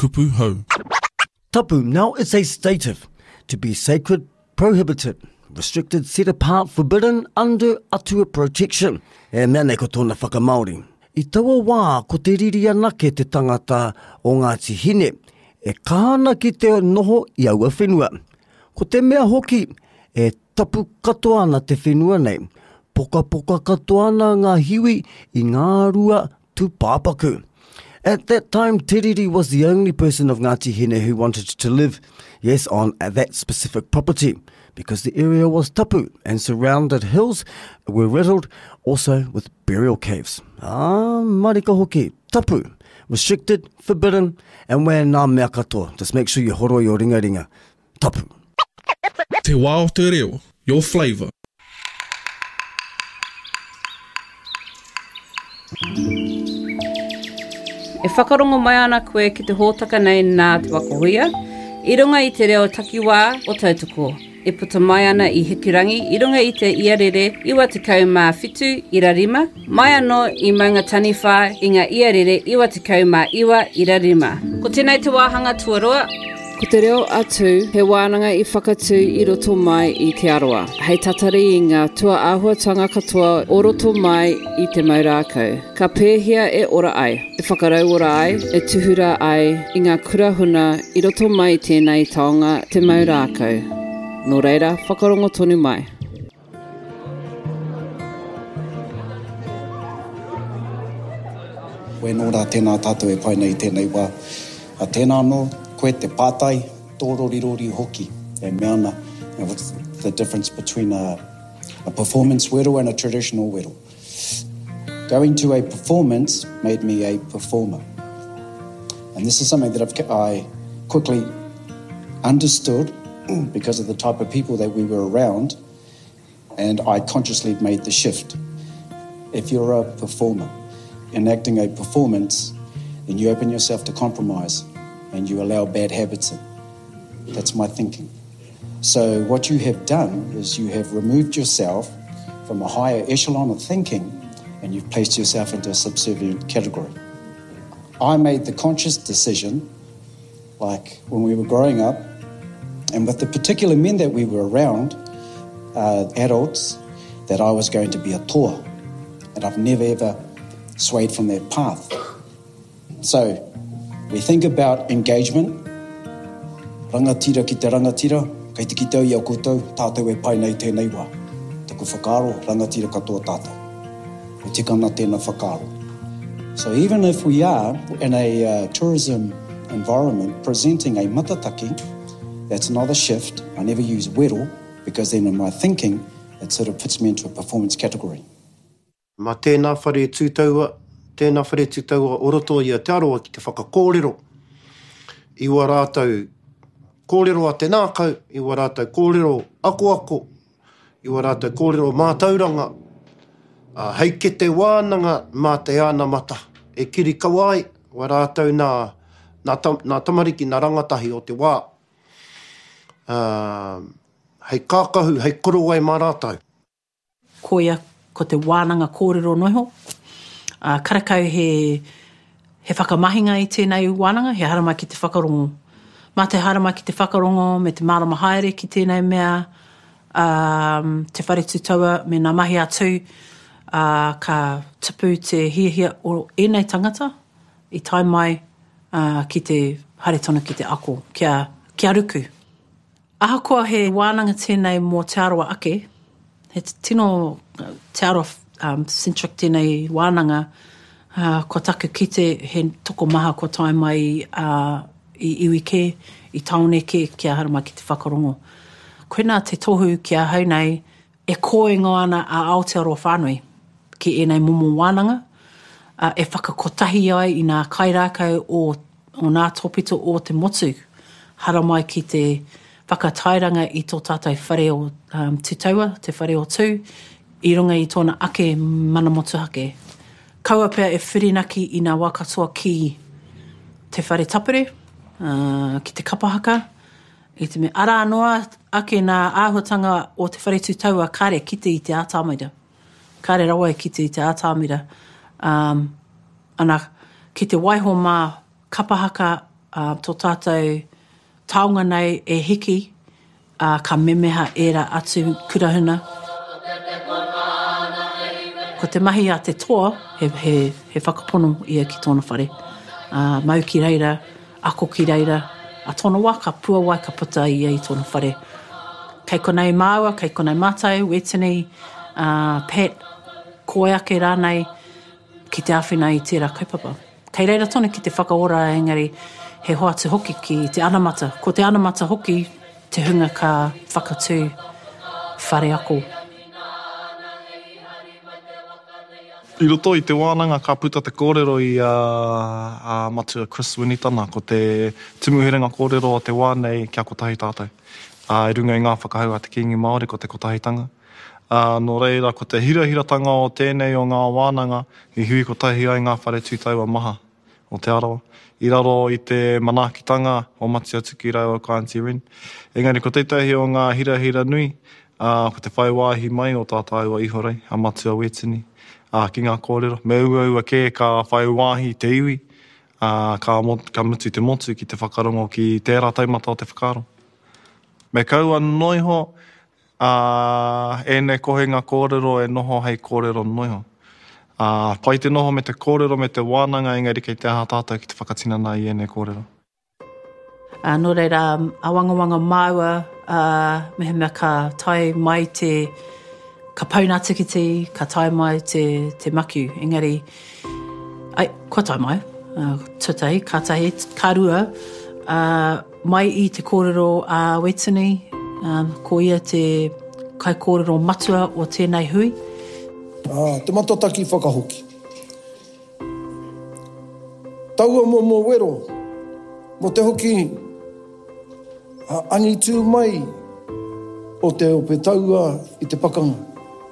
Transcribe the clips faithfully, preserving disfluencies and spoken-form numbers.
kupu hau. Tapu now is a stative, to be sacred, prohibited, restricted, set apart, forbidden, under atua protection. E mea nei ko tōna whakamaori. I taua wā ko te riri ana ke te tangata o Ngāti Hine, e kāna ki te noho i aua whenua. Ko te mea hoki, e tapu katoa ana te whenua nei. Poka poka katoa ana ngā hiwi i ngā rua tūpāpaku. At that time, Te Riri was the only person of Ngāti Hine who wanted to live, yes, on that specific property, because the area was tapu and surrounded hills were riddled also with burial caves. Ah, marika hoki, tapu, restricted, forbidden, and where nā mea katoa. Just make sure you horo your ringa ringa. Tapu. Te wā o te reo, your flavour. E whakarongo mai ana koe ki te hōtaka nei nā te wakohuia, i runga i te reo takiwā o tautoko. E puta mai ana i Hikirangi, i runga i te iarere iwa te kau mā whitu ira rima, mai anō i maunga taniwha i ngā iarere iwa te kau mā iwa ira rima. Ko tēnei te wāhanga tuaroa. Ko te reo atu, he wānanga i whakatū i roto mai i te aroa. Hei tatari i ngā tua āhuatanga katoa o roto mai i te maurākau. Ka pēhia e ora ai, e whakarau ora ai, e tuhura ai i ngā kurahuna i roto mai tēnei taonga te maurākau. Nō reira, whakarongo tonu mai. Koe nō rā tēnā tātou e pai nei tēnei wā. A tēnā no, koe te pātai, tōrorirori hoki, e meana, you know, what's the difference between a, a performance wero and a traditional wero. Going to a performance made me a performer. And this is something that I've, I quickly understood because of the type of people that we were around, and I consciously made the shift. If you're a performer, enacting a performance, then you open yourself to compromise and you allow bad habits in. That's my thinking. So what you have done is you have removed yourself from a higher echelon of thinking and you've placed yourself into a subservient category. I made the conscious decision, like when we were growing up, and with the particular men that we were around, uh, adults, that I was going to be a toa. And I've never ever swayed from that path. So we think about engagement. Rangatira ki te rangatira, kei te kitau i au koutou, tātou e pai nei tēnei wā. Taku whakaaro, rangatira katoa tātou. E tika ana tēnā whakaaro. So even if we are in a uh, tourism environment presenting a matataki, that's another shift. I never use wero because then in my thinking, it sort of puts me into a performance category. Ma tēnā whare tūtaua, tēnā whare tūtaua oroto i a te aroa ki te whakakōrero. I wa rātou kōrero a te nākau, i wa rātou kōrero ako ako, i wa rātou kōrero mātauranga. Uh, hei ke te wānanga mā te āna mata, e kiri kawai, wa rātou nā, nā, tam, nā tamariki, nā rangatahi o te wā. Uh, hei kākahu, hei korowai mā rātou. Koia, ko te wānanga kōrero noiho. Uh, karakau he, he whakamahinga i tēnei wānanga, he harama ki te whakarongo. Mā te harama ki te whakarongo, me te marama haere ki tēnei mea, um, te whare tūtaua me ngā mahi atu, uh, ka tipu te hiahia o ēnei tangata, i tai mai uh, ki te hare tonu ki te ako, kia, kia ruku. Ahakoa he wānanga tēnei mō te aroa ake, he tino te aroa um, centric tēnei wānanga, uh, ko taku ki te he toko maha ko tai mai uh, i iwi ke, i taone ke, kia harama ki te whakarongo. Koina te tohu kia hau nei, e kōengo ana a Aotearoa whānui ki ēnei momo wānanga, uh, e whakakotahi ai i nā kairākau o, o nā tōpito o te motu, haramai ki te whakatairanga i tō tātai whare o um, tutaua, te whare o tū, i runga i tōna ake mana motu hake. Kaua pia e whirinaki i ngā wakatoa ki te whare tapere, uh, ki te kapahaka, i te me ara noa ake nā āhuatanga o te whare tutaua kare kite i te ātāmira. Kare rawa e kite i te ātāmira. Um, ana ki te waiho mā kapahaka uh, tō tātou taonga nei e hiki, uh, ka memeha era atu kurahuna. Ko te mahi a te toa, he, he, he whakapono ia ki tōna whare. Uh, mau ki reira, ako ki reira, a tōna wā ka pua wai ka puta ia i tōna whare. Kei konei māua, kei konei mātai, wetini, uh, pet, koe ake rānei, ki te awhina i tērā kaupapa. Kei reira tōna ki te whakaora, engari, he hoa te hoki ki te anamata. Ko te anamata hoki, te hunga ka whakatū whare ako. I roto i te wānanga ka puta te kōrero i a, a matua Chris Winitana, ko te timuhiringa kōrero o te wānei kia kotahi tātou. Uh, I runga i ngā whakahau a te kingi Māori ko te kotahitanga. Uh, no reira, ko te hirahiratanga o tēnei o ngā wānanga, i hui kotahi ai ngā whare tūtaua maha o te arawa. I raro i te manakitanga o Matia Tuki Rau o Kānti Rin. Engari, ko teitahi o ngā hirahira nui, uh, ko te whaiwāhi mai o tātāua ihorei, a Matia Wetini. Uh, ki ngā kōrero, me ua ua ke ka whaiwāhi te iwi, uh, ka, mot, ka mutu te motu ki te whakarongo ki tērā taumata o te whakaro. Me kaua noiho, uh, e ne kohe ngā kōrero e noho hei kōrero noiho. Uh, pai te noho me te kōrero me te wānanga, engari kei te aha tātou ki te whakatinana i e ne kōrero. Uh, nō reira, awangawanga māua, uh, mehe mea ka tai mai te ka pauna tikiti, ka tai mai te, te makiu. Engari, ai, kua tai mai, uh, tutei, ka tahi, ka rua, uh, mai i te kōrero a uh, Wetini, um, ko ia te kai kōrero matua o tēnei hui. Ah, te matataki whakahoki. Taua mo mo wero, mo te hoki, a angi tū mai o te ope taua i te pakanga.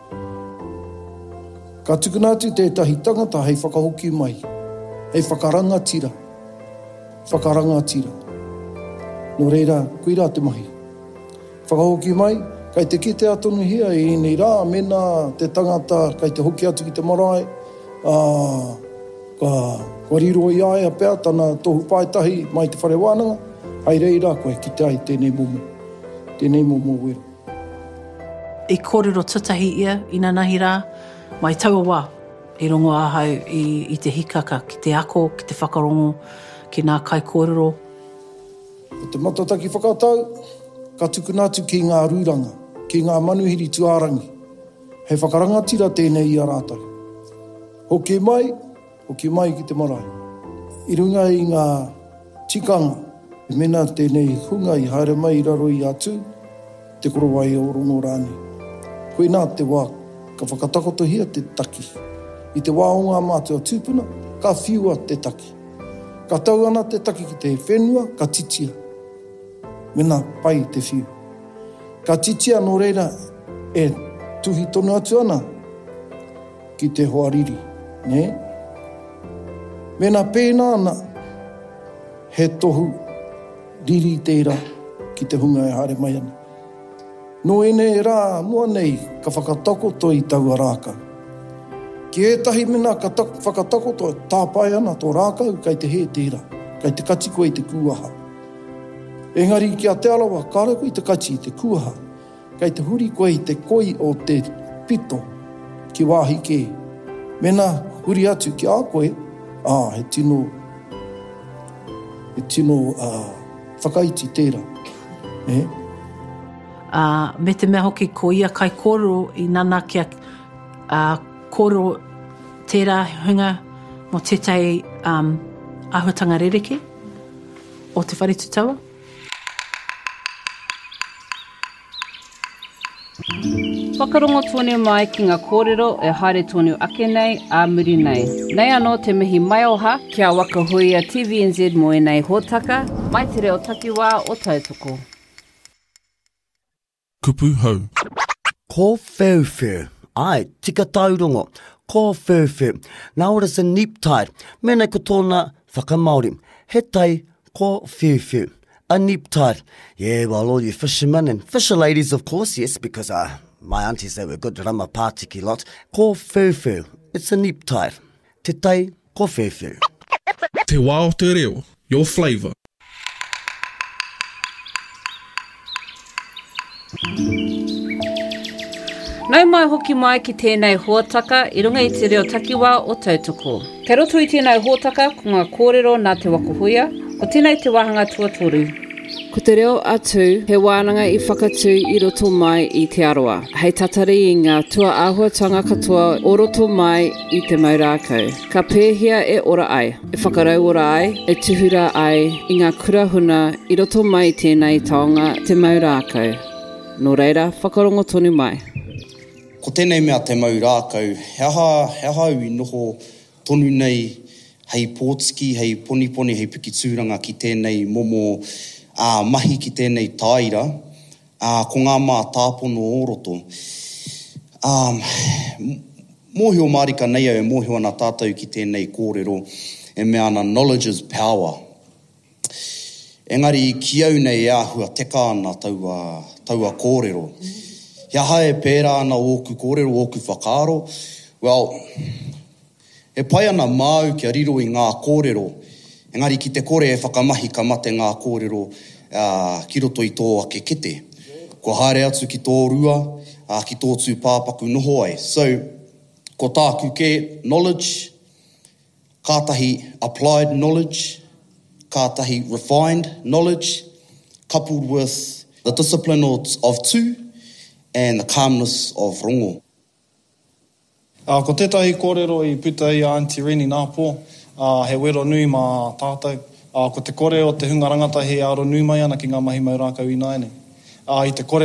Ka tukunatu tētahi tangata hei whakahoki mai, hei whakaranga tira, whakaranga tira. No reira, kuira te mahi. Whakahoki mai, kai te kite atonu hia i nei rā, mena te tangata, kai te hoki atu ki te marae, uh, ka, ka riro i aia pēr, tana tohu paetahi mai te whare wānanga, hai reira koe ki te ai tēnei momo, tēnei momo wero. I kōrero tutahi ia, ina nahi rā, mai taua wā, i rongo ahau i, i te hikaka, ki te ako, ki te whakarongo, ki nā kai kōrero. O te matataki whakatau, ka tukunatu ki ngā rūranga, ki ngā manuhiri tuārangi. Hei whakarangatira tēnei i a rātou. Hoki mai, hoki mai ki te marae. I runga i ngā tikanga, e mena tēnei hunga i haere mai i raro i atu, te korowai o rongo rāne. Koe nā te wā, ka whakatakoto hia te taki. I te wā o ngā mātua tūpuna, ka whiua te taki. Ka tau ana te taki ki te whenua, ka titia. Mena pai te whiu. Ka titia no reira e tuhi tonu atu ana ki te hoariri. Ne? Mena pēnā ana he tohu riri tērā ki te hunga e haere mai ana. No ene rā mua nei ka whakatakoto i taua rākau. Ki etahi mena ka whakatakoto tāpai ana tō rākau kai te he tērā, kai te kati koe i te kuaha. Engari ki a te alawa, kāra koe i te kati i te kuaha, kai te huri koe i te koi o te pito ki wāhi kē. Mena huri atu ki a koe, ā, he tino, he tino uh, whakaiti tērā. Eh? Uh, me te mea hoki ko ia kai kōrero i nana kia uh, kōrero tērā hunga mo tētai um, ahutanga rereke o te whare tutaua. Whakarongo tōne mai ki ngā kōrero e haere tōne ake nei a muri nei. Nei anō te mihi mai oha kia wakahuia T V N Z mo e nei hōtaka, mai te reo takiwā o tautoko. Kupu hau. Ko whewhew. Ai, tika taurongo. Ko whewhew. Now it is a neap tide. Mena ko tōna whakamaori. He tai ko whewhew. A neap tide. Yeah, well, all you fishermen and fisher ladies, of course, yes, because uh, my aunties, they were good rama pātiki lot. Ko whewhew. It's a neap tide. Te tai ko whewhew. Te wā o te reo. Your flavour. Nau mai hoki mai ki tēnei huataka I runga I te reo takiwā o tautoko. Kei roto I tēnei huataka ko ngā kōrero nā te wakuhuia, ko tēnei te wahanga tuatoru. Ko te reo atu, he wānanga I whakatū I roto mai I te aroa. Hei tatari I ngā tua āhuatanga katoa o roto mai I te maurākau. Ka pēhia e ora ai, e whakarau ora ai, e tuhura ai I ngā kurahuna I roto mai I tēnei taonga te maurākau. Nō reira, whakarongo tonu mai. Ko tēnei mea te maurākau, he aha, he aha I noho tonu nei hei pōtiki, hei poniponi, hei pikitūranga ki tēnei momo uh, mahi ki tēnei tāira, uh, ko ngā mā tāpono o roto. Um, mōhio marika nei au e mōhio ana tātou ki tēnei kōrero, e mea ana knowledge is power. Engari ki au nei e āhua teka ana taua, taua kōrero. Hea hae pērā ana ōku kōrero, ōku whakaaro. Well, e pai ana māu kia riro I ngā kōrero. Engari ki te kore e whakamahi ka mate ngā kōrero uh, ki roto I tō ake kete. Ko haere atu ki tō rua, uh, ki tō tū pāpaku noho ai. So, ko tāku ke knowledge, kātahi applied knowledge, kātahi refined knowledge, coupled with the discipline of, of two, and the calmness of rongo. Uh, ko tētahi kōrero I puta I a Auntie Rini Nāpō, uh, he wero nui mā tātou. Uh, ko te kore o te hunga rangata he aro nui mai ana ki ngā mahi maurākau I nāiene. Uh, I te kore